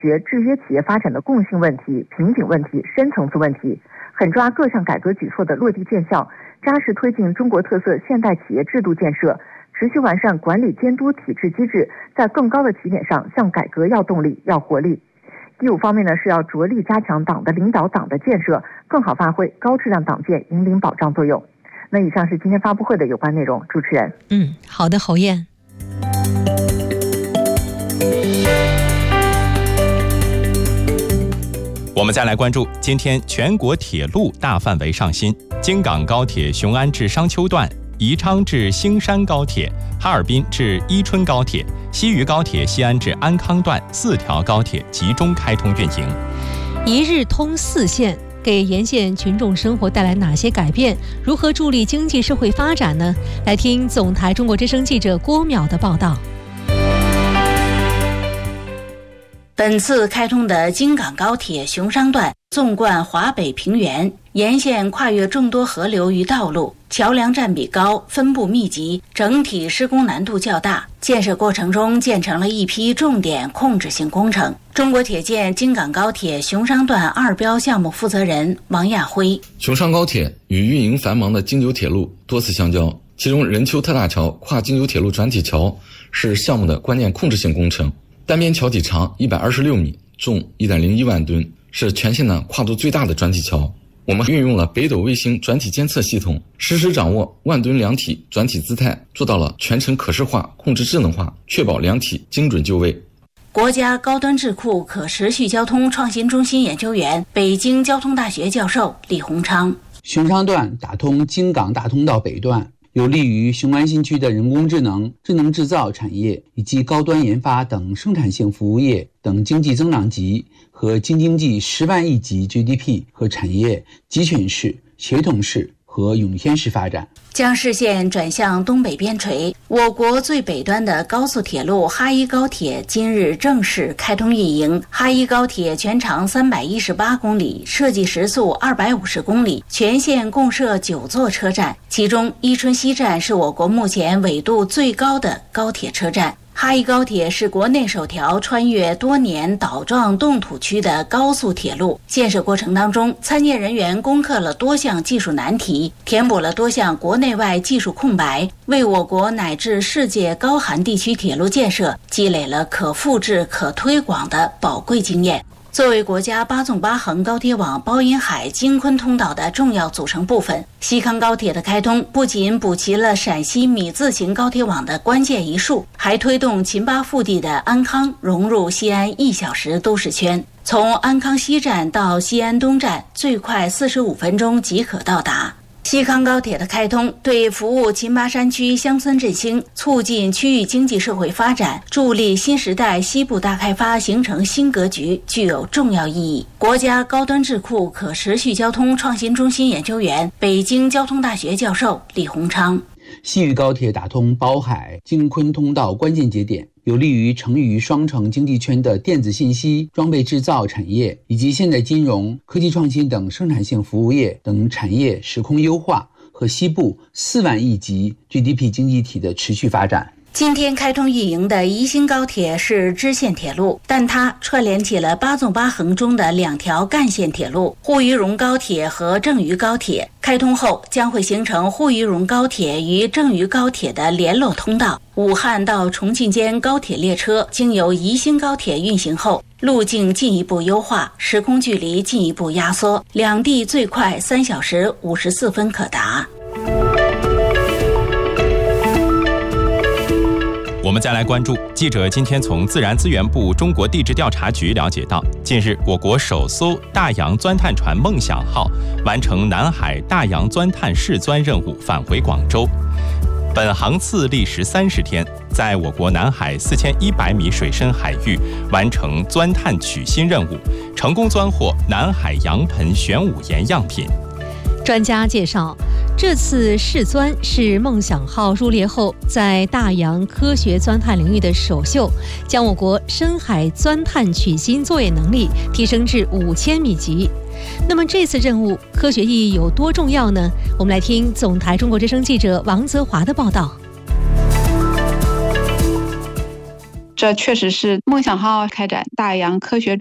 决制约企业发展的共性问题、瓶颈问题、深层次问题，狠抓各项改革举措的落地见效，扎实推进中国特色现代企业制度建设，持续完善管理监督体制机制，在更高的起点上向改革要动力、要活力。第五方面呢，是要着力加强党的领导、党的建设，更好发挥高质量党建引领保障作用。那以上是今天发布会的有关内容，主持人。 好的，侯燕。 我们再来关注今天全国铁路大范围上新，京港高铁雄安至商丘段、宜昌至兴山高铁、哈尔滨至伊春高铁、西渝高铁西安至安康段4条高铁集中开通运营。 一日通4线给沿线群众生活带来哪些改变？如何助力经济社会发展呢？来听总台中国之声记者郭淼的报道。 本次开通的京港高铁雄商段纵贯华北平原，沿线跨越众多河流与道路，桥梁占比高，分布密集，整体施工难度较大。建设过程中建成了一批重点控制性工程。中国铁建京港高铁雄商段2标项目负责人王亚辉： 雄商高铁与运营繁忙的京九铁路多次相交，其中任丘特大桥跨京九铁路转体桥是项目的关键控制性工程。单边桥体长126米，重1.01万吨，是全线的跨度最大的转体桥。我们运用了北斗卫星转体监测系统，实时掌握万吨梁体转体姿态，做到了全程可视化、控制智能化，确保梁体精准就位。 国家高端智库可持续交通创新中心研究员、北京交通大学教授李洪昌： 雄商段打通京港大通道北段，有利于雄安新区的人工智能、智能制造产业以及高端研发等生产性服务业等经济增长级和京津冀10万亿级 GDP 和产业集群式、协同式和涌现式发展。 将视线转向东北边陲，我国最北端的高速铁路哈一高铁今日正式开通运营。哈一高铁全长318公里，设计时速250公里，全线共设9座车站，其中伊春西站是我国目前纬度最高的高铁车站。哈一高铁是国内首条穿越多年岛状冻土区的高速铁路。建设过程当中，参建人员攻克了多项技术难题，填补了多项国内外技术空白，为我国乃至世界高寒地区铁路建设积累了可复制、可推广的宝贵经验。作为国家8纵8横高铁网包银海京昆通道的重要组成部分，西康高铁的开通不仅补齐了陕西米字形高铁网的关键一数，还推动秦巴腹地的安康融入西安1小时都市圈。从安康西站到西安东站，最快45分钟即可到达。西康高铁的开通对服务秦巴山区乡村振兴、促进区域经济社会发展、助力新时代西部大开发形成新格局具有重要意义。国家高端智库可持续交通创新中心研究员、北京交通大学教授李洪昌： 西渝高铁打通宝海、京昆通道关键节点，有利于成渝双城经济圈的电子信息、装备制造产业以及现代金融、科技创新等生产性服务业等产业时空优化和西部4万亿级 GDP 经济体的持续发展。 今天开通运营的宜兴高铁是支线铁路，但它串联起了8纵8横中的2条干线铁路——沪渝蓉高铁和郑渝高铁。开通后将会形成沪渝蓉高铁与郑渝高铁的联络通道。武汉到重庆间高铁列车经由宜兴高铁运行后，路径进一步优化，时空距离进一步压缩，两地最快3小时54分可达。 我们再来关注，记者今天从自然资源部中国地质调查局了解到，近日我国首艘大洋钻探船梦想号完成南海大洋钻探试钻任务返回广州。本航次历时30天，在我国南海4100米水深海域完成钻探取芯任务，成功钻获南海洋盆玄武岩样品。 专家介绍，这次试钻是梦想号入列后在大洋科学钻探领域的首秀，将我国深海钻探取芯作业能力提升至5000米级。那么这次任务科学意义有多重要呢？我们来听总台中国之声记者王泽华的报道。 这确实是梦想号开展大洋科学